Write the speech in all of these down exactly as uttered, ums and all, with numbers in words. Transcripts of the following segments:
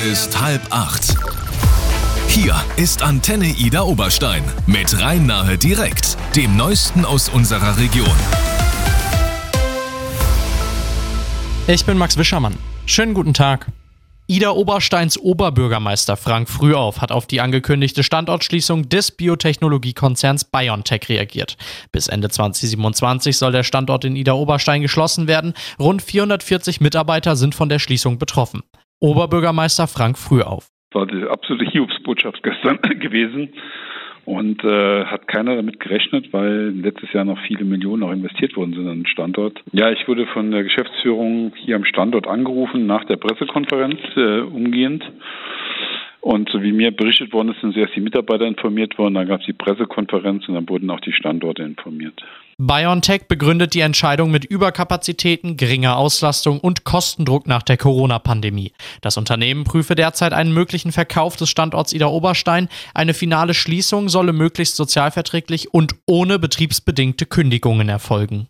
ist halb acht. Hier ist Antenne Ida Oberstein mit Rhein-Nahe direkt, dem Neuesten aus unserer Region. Ich bin Max Wischermann. Schönen guten Tag. Ida Obersteins Oberbürgermeister Frank Frühauf hat auf die angekündigte Standortschließung des Biotechnologiekonzerns BioNTech reagiert. Bis Ende zwanzig siebenundzwanzig soll der Standort in Ida Oberstein geschlossen werden. Rund vierhundertvierzig Mitarbeiter sind von der Schließung betroffen. Oberbürgermeister Frank Frühauf. Das war die absolute Hiobsbotschaft gestern gewesen und äh, hat keiner damit gerechnet, weil letztes Jahr noch viele Millionen auch investiert worden sind an den Standort. Ja, ich wurde von der Geschäftsführung hier am Standort angerufen nach der Pressekonferenz äh, umgehend. Und so wie mir berichtet worden ist, sind zuerst die Mitarbeiter informiert worden, dann gab es die Pressekonferenz und dann wurden auch die Standorte informiert. BioNTech begründet die Entscheidung mit Überkapazitäten, geringer Auslastung und Kostendruck nach der Corona-Pandemie. Das Unternehmen prüfe derzeit einen möglichen Verkauf des Standorts Ida Oberstein. Eine finale Schließung solle möglichst sozialverträglich und ohne betriebsbedingte Kündigungen erfolgen.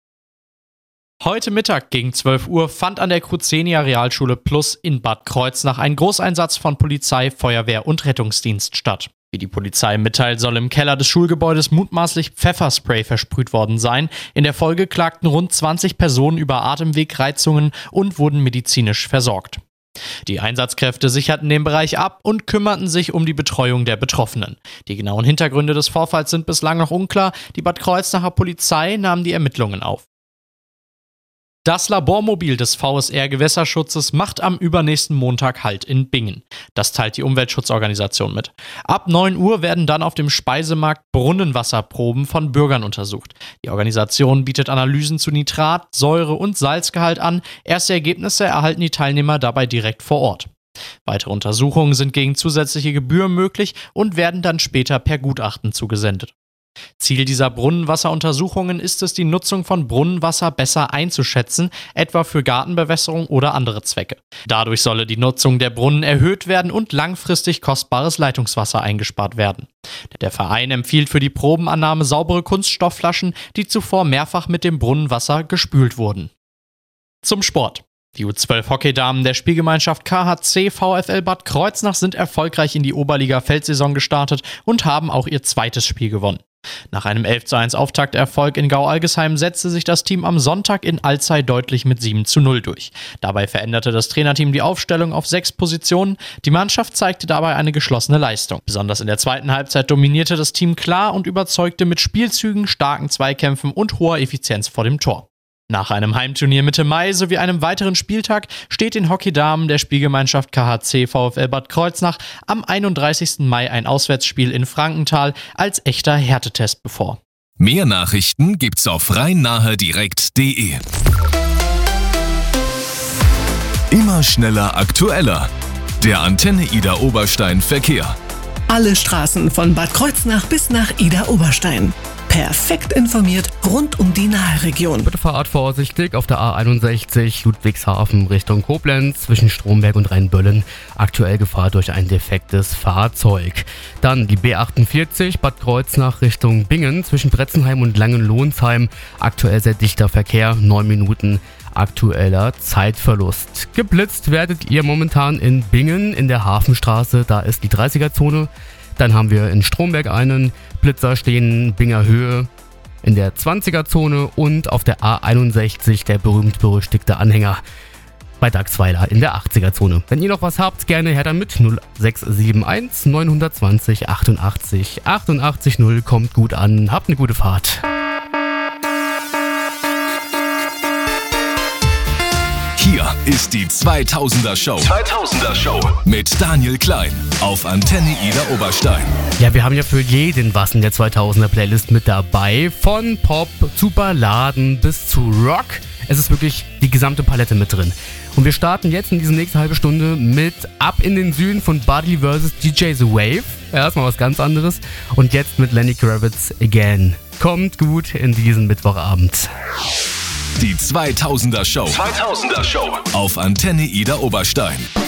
Heute Mittag gegen zwölf Uhr fand an der Cruzenia Realschule Plus in Bad Kreuznach ein Großeinsatz von Polizei, Feuerwehr und Rettungsdienst statt. Wie die Polizei mitteilt, soll im Keller des Schulgebäudes mutmaßlich Pfefferspray versprüht worden sein. In der Folge klagten rund zwanzig Personen über Atemwegreizungen und wurden medizinisch versorgt. Die Einsatzkräfte sicherten den Bereich ab und kümmerten sich um die Betreuung der Betroffenen. Die genauen Hintergründe des Vorfalls sind bislang noch unklar. Die Bad Kreuznacher Polizei nahm die Ermittlungen auf. Das Labormobil des V S R-Gewässerschutzes macht am übernächsten Montag Halt in Bingen. Das teilt die Umweltschutzorganisation mit. Ab neun Uhr werden dann auf dem Speisemarkt Brunnenwasserproben von Bürgern untersucht. Die Organisation bietet Analysen zu Nitrat, Säure und Salzgehalt an. Erste Ergebnisse erhalten die Teilnehmer dabei direkt vor Ort. Weitere Untersuchungen sind gegen zusätzliche Gebühr möglich und werden dann später per Gutachten zugesendet. Ziel dieser Brunnenwasseruntersuchungen ist es, die Nutzung von Brunnenwasser besser einzuschätzen, etwa für Gartenbewässerung oder andere Zwecke. Dadurch solle die Nutzung der Brunnen erhöht werden und langfristig kostbares Leitungswasser eingespart werden. Der Verein empfiehlt für die Probenannahme saubere Kunststoffflaschen, die zuvor mehrfach mit dem Brunnenwasser gespült wurden. Zum Sport. Die U zwölf Hockeydamen der Spielgemeinschaft K H C VfL Bad Kreuznach sind erfolgreich in die Oberliga-Feldsaison gestartet und haben auch ihr zweites Spiel gewonnen. Nach einem elf zu eins Auftakterfolg in Gau-Algesheim setzte sich das Team am Sonntag in Alzey deutlich mit sieben zu null durch. Dabei veränderte das Trainerteam die Aufstellung auf sechs Positionen. Die Mannschaft zeigte dabei eine geschlossene Leistung. Besonders in der zweiten Halbzeit dominierte das Team klar und überzeugte mit Spielzügen, starken Zweikämpfen und hoher Effizienz vor dem Tor. Nach einem Heimturnier Mitte Mai sowie einem weiteren Spieltag steht den Hockeydamen der Spielgemeinschaft K H C VfL Bad Kreuznach am einunddreißigsten Mai ein Auswärtsspiel in Frankenthal als echter Härtetest bevor. Mehr Nachrichten gibt's auf rhein-nahe direkt punkt de. Immer schneller, aktueller. Der Antenne Ida Oberstein Verkehr. Alle Straßen von Bad Kreuznach bis nach Ida Oberstein. Perfekt informiert rund um die Naheregion. Bitte fahrt vorsichtig auf der A einundsechzig Ludwigshafen Richtung Koblenz zwischen Stromberg und Rheinböllen. Aktuell Gefahr durch ein defektes Fahrzeug. Dann die B achtundvierzig Bad Kreuznach Richtung Bingen zwischen Bretzenheim und Langenlohnsheim. Aktuell sehr dichter Verkehr, neun Minuten aktueller Zeitverlust. Geblitzt werdet ihr momentan in Bingen in der Hafenstraße, da ist die dreißiger-Zone. Dann haben wir in Stromberg einen Blitzer stehen, Binger Höhe in der zwanziger-Zone und auf der A einundsechzig der berühmt-berüchtigte Anhänger bei Dachsweiler in der achtziger-Zone. Wenn ihr noch was habt, gerne her damit. null sechs sieben eins neun zwei null achtundachtzig achtundachtzig null kommt gut an. Habt eine gute Fahrt. Hier ist die zweitausender Show. zweitausender Show mit Daniel Klein auf Antenne Ida Oberstein. Ja, wir haben ja für jeden was in der zweitausender Playlist mit dabei. Von Pop zu Balladen bis zu Rock. Es ist wirklich die gesamte Palette mit drin. Und wir starten jetzt in diese nächste halbe Stunde mit Ab in den Süden von Buddy versus D J The Wave. Ja, erstmal was ganz anderes. Und jetzt mit Lenny Kravitz Again. Kommt gut in diesen Mittwochabend. Die zweitausender Show. zweitausender Show auf Antenne Ida Oberstein.